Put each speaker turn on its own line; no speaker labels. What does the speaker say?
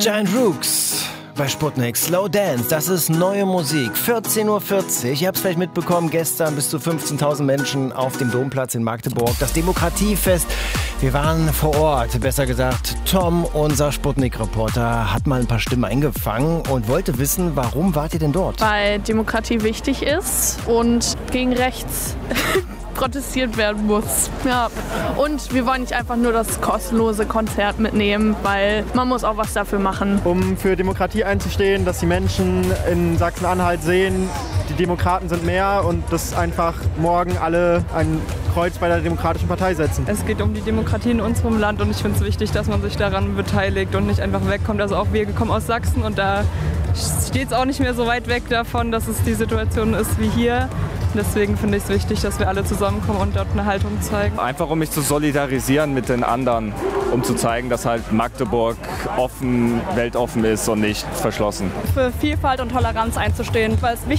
Giant Rooks bei Sputnik. Slow Dance, das ist neue Musik. 14:40 Uhr. Ihr habt es vielleicht mitbekommen, gestern bis zu 15.000 Menschen auf dem Domplatz in Magdeburg. Das Demokratiefest. Wir waren vor Ort, besser gesagt, Tom, unser Sputnik-Reporter, hat mal ein paar Stimmen eingefangen und wollte wissen, warum wart ihr denn dort?
Weil Demokratie wichtig ist und gegen rechts protestiert werden muss. Ja. Und wir wollen nicht einfach nur das kostenlose Konzert mitnehmen, weil man muss auch was dafür machen.
Um für Demokratie einzustehen, dass die Menschen in Sachsen-Anhalt sehen, die Demokraten sind mehr und dass einfach morgen alle ein Kreuz bei der Demokratischen Partei setzen.
Es geht um die Demokratie in unserem Land und ich finde es wichtig, dass man sich daran beteiligt und nicht einfach wegkommt. Also auch wir kommen aus Sachsen und da steht es auch nicht mehr so weit weg davon, dass es die Situation ist wie hier. Deswegen finde ich es wichtig, dass wir alle zusammenkommen und dort eine Haltung zeigen.
Einfach um mich zu solidarisieren mit den anderen, um zu zeigen, dass halt Magdeburg offen, weltoffen ist und nicht verschlossen.
Für Vielfalt und Toleranz einzustehen, weil es wichtig